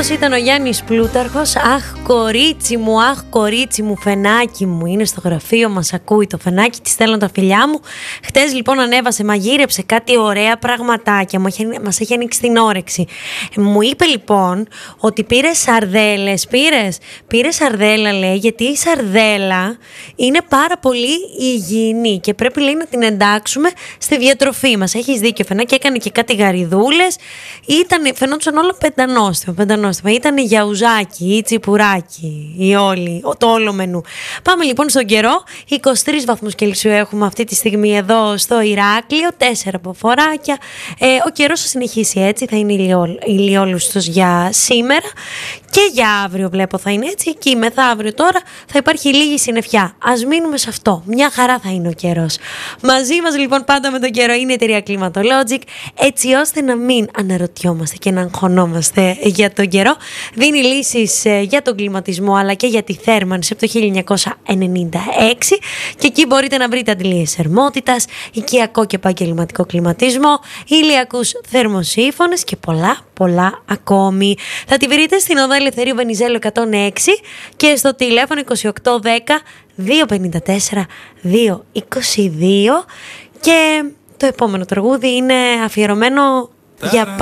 Αυτός ήταν ο Γιάννης Πλούταρχος. Αχ κορίτσι μου, φενάκι μου. Είναι στο γραφείο, μας ακούει το φενάκι, της στέλνω τα φιλιά μου. Χτες λοιπόν ανέβασε, μαγείρεψε κάτι ωραία πραγματάκια. Μας έχει ανοίξει την όρεξη. Μου είπε λοιπόν ότι πήρε σαρδέλες. Πήρε σαρδέλα, λέει, γιατί η σαρδέλα είναι πάρα πολύ υγιεινή και πρέπει, λέει, να την εντάξουμε στη διατροφή μας. Έχεις δίκιο, φενάκι, έκανε και κάτι γαριδούλες. Φαινόντουσαν όλα πεντανόστιμα. Ήταν γιαουζάκι ή τσιπουράκι ή το όλο μενού. Πάμε λοιπόν στον καιρό. 23 βαθμούς Κελσίου έχουμε αυτή τη στιγμή εδώ στο Ηράκλειο, 4 αποφοράκια. Ο καιρός θα συνεχίσει έτσι, θα είναι ηλιόλουστος για σήμερα και για αύριο βλέπω θα είναι έτσι. Εκεί μεθαύριο τώρα θα υπάρχει λίγη συννεφιά. Ας μείνουμε σε αυτό. Μια χαρά θα είναι ο καιρός. Μαζί μας λοιπόν πάντα με τον καιρό είναι η εταιρεία Climatologic, έτσι ώστε να μην αναρωτιόμαστε και να αγχωνόμαστε για τον καιρό. Δίνει λύσεις για τον κλιματισμό αλλά και για τη θέρμανση από το 1996 και εκεί μπορείτε να βρείτε αντιλίες θερμότητας, οικιακό και επαγγελματικό κλιματισμό, ηλιακούς θερμοσύφωνες και πολλά ακόμη. Θα τη βρείτε στην οδό Ελευθερίου Βενιζέλου 106 και στο τηλέφωνο 2810 254 222 και το επόμενο τραγούδι είναι αφιερωμένο για